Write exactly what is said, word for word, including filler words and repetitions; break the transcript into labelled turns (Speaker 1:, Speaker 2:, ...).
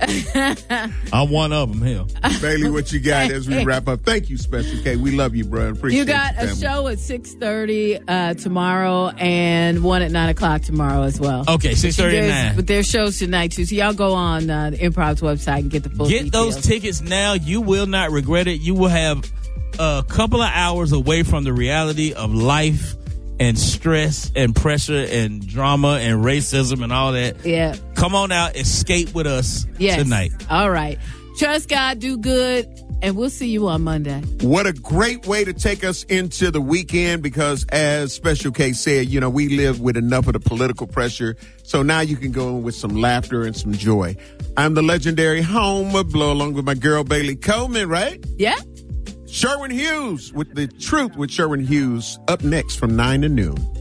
Speaker 1: I'm one of them. Hell,
Speaker 2: Bailey, what you got as we wrap up? Thank you, Special K. We love you, bro. Appreciate
Speaker 3: you got
Speaker 2: you,
Speaker 3: a show at six thirty uh, tomorrow and one at nine o'clock tomorrow as well.
Speaker 1: Okay, six thirty and nine.
Speaker 3: But there's shows tonight too, so y'all go on uh, the Improv's website and get the full
Speaker 1: Get
Speaker 3: details.
Speaker 1: those tickets now. You will not regret it. You will have a couple of hours away from the reality of life and stress and pressure and drama and racism and all that.
Speaker 3: Yeah.
Speaker 1: Come on out, escape with us
Speaker 3: yes.
Speaker 1: tonight.
Speaker 3: All right. Trust God, do good, and we'll see you on Monday.
Speaker 2: What a great way to take us into the weekend because, as Special K said, you know, we live with enough of the political pressure, so now you can go in with some laughter and some joy. I'm the legendary Homer Blow along with my girl Bailey Coleman, right?
Speaker 3: Yeah.
Speaker 2: Sherwin Hughes with The Truth with Sherwin Hughes up next from nine to noon.